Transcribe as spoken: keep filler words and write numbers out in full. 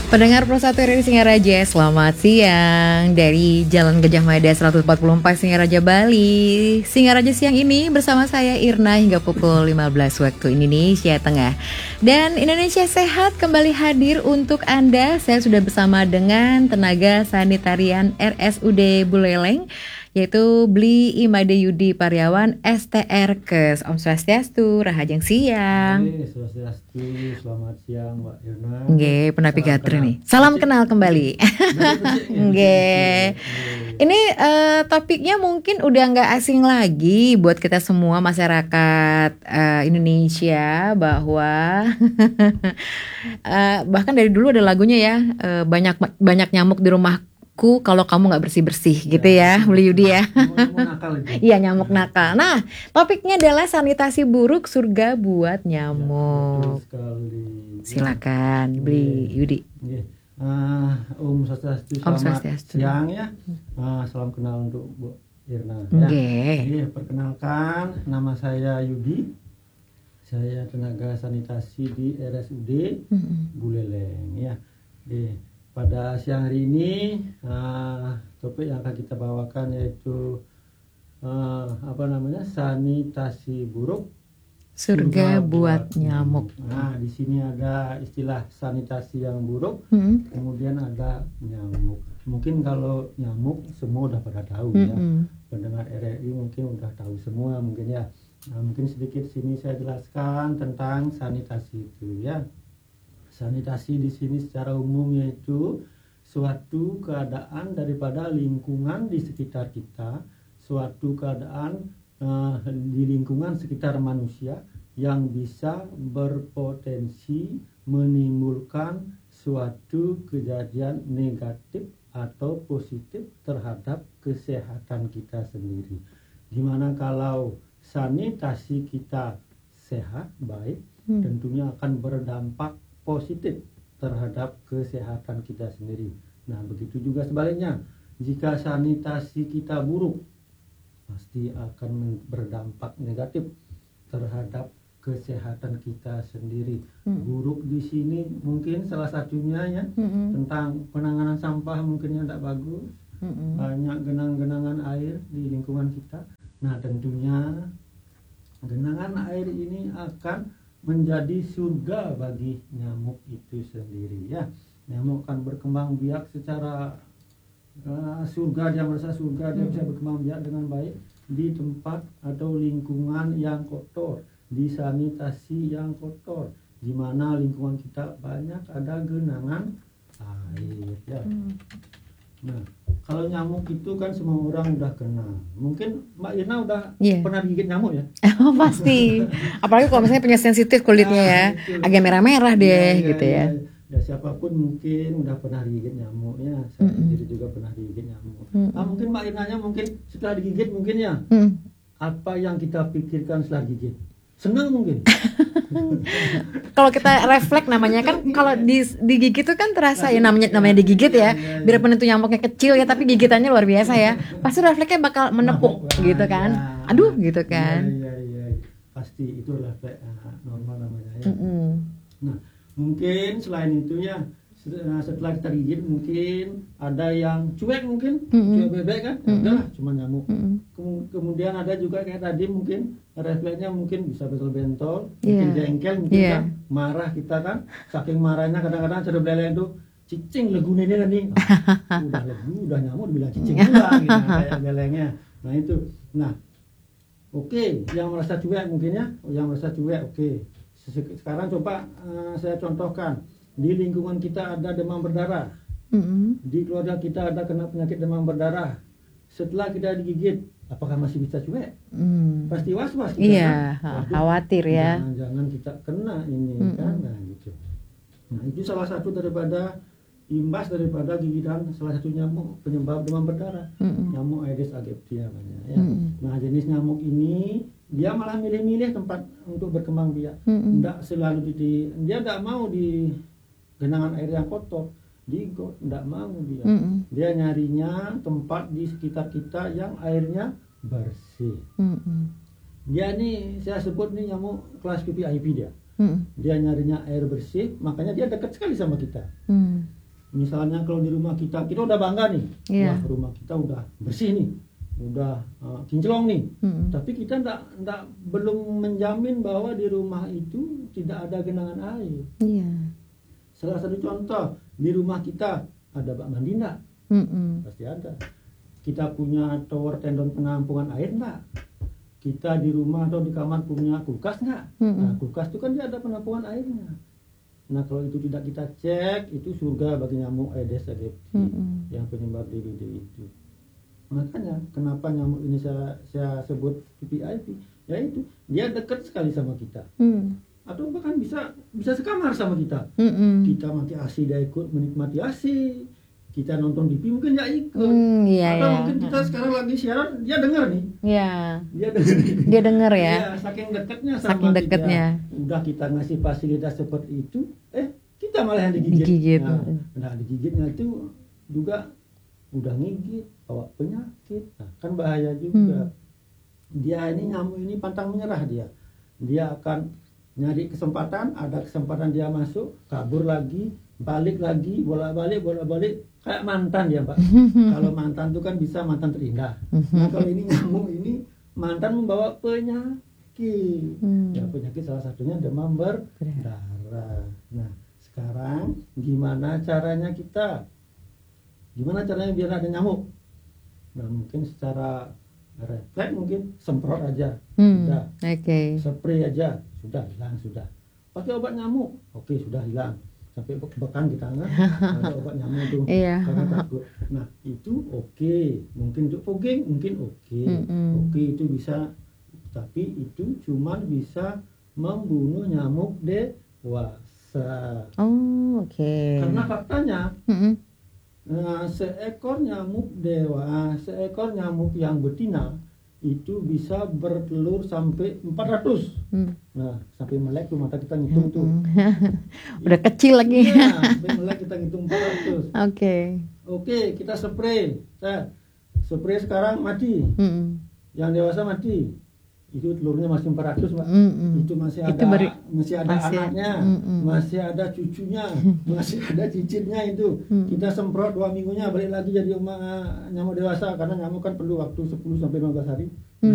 Pendengar Pro satu R R I Singaraja, selamat siang dari Jalan Gajah Mada seratus empat puluh empat Singaraja, Bali. Singaraja siang ini bersama saya Irna hingga pukul lima belas waktu Indonesia Tengah. Dan Indonesia Sehat kembali hadir untuk Anda. Saya sudah bersama dengan tenaga sanitarian R S U D Buleleng, yaitu Bli Imade Yudi Pariawan S T R Kes. Om Swastiastu, Rahajeng siang. Oke, Swastiastu, selamat siang Mbak Irna. Nggih, penapi gatri nih. Salam kenal kembali. Nggih. Ini uh, topiknya mungkin udah nggak asing lagi buat kita semua masyarakat uh, Indonesia, bahwa uh, bahkan dari dulu ada lagunya ya, uh, banyak banyak nyamuk di rumah kalau kamu nggak bersih-bersih gitu ya, Beli Yudi ya. Iya, nyamuk nakal. Nah, topiknya adalah sanitasi buruk surga buat nyamuk. Ya, silakan, Beli Yudi. Uh, Om Swastiastu, selamat siang ya. Uh, salam kenal untuk Bu Irna. Ya. Jadi, perkenalkan, nama saya Yudi. Saya tenaga sanitasi di R S U D Buleleng ya. Di Pada siang hari ini uh, topik yang akan kita bawakan yaitu uh, apa namanya sanitasi buruk surga, surga buat nyamuk. Nah, di sini ada istilah sanitasi yang buruk, hmm. kemudian ada nyamuk. Mungkin kalau nyamuk semua udah pada tahu hmm. ya. Pendengar R R I mungkin udah tahu semua mungkin ya. Nah, mungkin sedikit sini saya jelaskan tentang sanitasi itu ya. Sanitasi di sini secara umum yaitu suatu keadaan daripada lingkungan di sekitar kita, suatu keadaan uh, di lingkungan sekitar manusia yang bisa berpotensi menimbulkan suatu kejadian negatif atau positif terhadap kesehatan kita sendiri. Dimana kalau sanitasi kita sehat, baik, hmm. tentunya akan berdampak positif terhadap kesehatan kita sendiri. Nah, begitu juga sebaliknya. Jika sanitasi kita buruk, pasti akan berdampak negatif terhadap kesehatan kita sendiri. Hmm. Buruk di sini mungkin salah satunya ya, hmm. tentang penanganan sampah mungkin yang tidak bagus. Hmm. Banyak genang-genangan air di lingkungan kita. Nah, tentunya genangan air ini akan menjadi surga bagi nyamuk itu sendiri ya. Nyamuk akan berkembang biak secara uh, surga, dia merasa surga, dia hmm. bisa berkembang biak dengan baik di tempat atau lingkungan yang kotor, di sanitasi yang kotor, di mana lingkungan kita banyak ada genangan air ya. Hmm. Nah, kalau nyamuk itu kan semua orang udah kenal. Mungkin Mbak Irna udah yeah. pernah digigit nyamuk ya? Oh, pasti. Apalagi kalau misalnya punya sensitif kulitnya ya, nah, agak merah-merah deh ya, ya, gitu ya. ya. Ya, siapapun mungkin udah pernah digigit nyamuk ya. Saya mm-hmm. sendiri juga pernah digigit nyamuk. Mm-hmm. Nah, mungkin Mbak Irnanya mungkin setelah digigit mungkin ya, mm. apa yang kita pikirkan setelah digigit? Senang mungkin. Kalau kita refleks namanya kan, kalau di digigit itu kan terasa ya, namanya namanya digigit ya. Biarpun itu nyamuknya kecil ya, tapi gigitannya luar biasa ya. Pasti refleksnya bakal menepuk gitu kan. Aduh gitu kan. Iya iya iya. Pasti itu refleks normal namanya ya. Mm-hmm. Nah, mungkin selain itu ya, setelah kita gigit mungkin ada yang cuek mungkin, mm-hmm. cuek bebek kan, mm-hmm. udahlah cuma nyamuk. Mm-hmm. Kemudian ada juga kayak tadi mungkin refleksnya mungkin bisa bentol-bentol, yeah. mungkin jengkel, mungkin yeah. kan marah kita kan, saking marahnya kadang-kadang cerita beleng itu cicing legu ini nih, ah, udah legu, udah nyamuk dibilang cicing juga gitu, kayak belengnya. Nah itu, nah oke, okay. yang merasa cuek mungkin ya, yang merasa cuek oke. Okay. Sekarang coba uh, saya contohkan. Di lingkungan kita ada demam berdarah, mm-hmm. di keluarga kita ada kena penyakit demam berdarah. Setelah kita digigit, apakah masih bisa cuek? Mm. Pasti was-was kita iya, kan? khawatir ya. Jangan-jangan kita kena ini mm-hmm. kan, nah gitu. Nah itu salah satu daripada imbas daripada gigitan salah satu nyamuk penyebab demam berdarah, mm-hmm. nyamuk Aedes aegypti namanya. Ya. Mm-hmm. Nah jenis nyamuk ini dia malah milih-milih tempat untuk berkembang biak. Mm-hmm. Tidak selalu di, dia tidak mau di genangan air yang kotor, di got, tidak mau dia. Mm-hmm. Dia nyarinya tempat di sekitar kita yang airnya bersih. Mm-hmm. Dia nih, saya sebut nih nyamuk kelas P P I P dia. Mm-hmm. Dia nyarinya air bersih, makanya dia dekat sekali sama kita. Mm. Misalnya kalau di rumah kita, kita udah bangga nih, Iya. wah rumah kita udah bersih nih, udah uh, kinclong nih. Mm-mm. Tapi kita ndak ndak belum menjamin bahwa di rumah itu tidak ada genangan air. Iya. Salah satu contoh, di rumah kita ada bak mandi ndak? Mm-mm. Pasti ada. Kita punya tower tendon penampungan air ndak? Kita di rumah atau di kamar punya kulkas nggak? Mm-mm. Nah, kulkas itu kan dia ada penampungan airnya. Nah, kalau itu tidak kita cek, itu surga bagi nyamuk Aedes aegypti Mm-mm. yang penyebab D B D itu. Makanya kenapa nyamuk ini saya, saya sebut V V I P, yaitu dia dekat sekali sama kita, Mm. atau bahkan bisa bisa sekamar sama kita. Mm-mm. Kita mati A C, dia ikut menikmati A C. Kita nonton T V mungkin dia ikut. Mm, iya, Atau iya. mungkin kita sekarang lagi siaran, dia dengar nih. Iya. Dia dengar. Dia denger ya. Iya, saking dekatnya sama Saking kita. dekatnya. Udah kita ngasih fasilitas seperti itu, eh kita malah yang digigit. Digigit. Nah, nah digigitnya itu juga udah ngigit, bawa penyakit. Nah, kan bahaya juga. Hmm. Dia ini nyamuk ini pantang menyerah dia. Dia akan nyari kesempatan, ada kesempatan dia masuk, kabur lagi, balik lagi, bolak-balik, bolak-balik, kayak mantan ya, Pak. Kalau mantan itu kan bisa mantan terindah. Nah, kalau ini nyamuk ini mantan membawa penyakit. Hmm. Ya, penyakit salah satunya demam berdarah. Nah, sekarang gimana caranya kita? Gimana caranya biar ada nyamuk? Nah, mungkin secara refleks mungkin semprot aja. Hmm. Sudah. Oke. Spray aja, sudah hilang sudah. Pakai obat nyamuk, oke sudah hilang. Sampai bekan di tangan ada obat nyamuk tuh. Iya. Karena takut. Nah, itu oke. Mungkin untuk fogging mungkin oke. Mm-mm. Oke itu bisa, tapi itu cuman bisa membunuh nyamuk dewasa. Oh, oke. Karena faktanya Mm-mm. Nah, seekor nyamuk dewa, seekor nyamuk yang betina itu bisa bertelur sampai empat ratus. Hmm. Nah, sampai melek tuh mata kita ngitung tuh. Udah kecil lagi. Iya, sampai melek kita ngitung empat ratus. Oke. Oke, kita spray. Nah, spray sekarang mati. Mm-mm. Yang dewasa mati. Itu telurnya masih empat ratus, Mbak. Mm-mm. Itu masih Itu ada beri- masih ada masih- anaknya, mm-mm. masih ada cucunya, masih ada cicitnya itu. Mm. Kita semprot dua minggunya balik lagi jadi uma- nyamuk dewasa, karena nyamuk kan perlu waktu sepuluh sampai lima belas hari.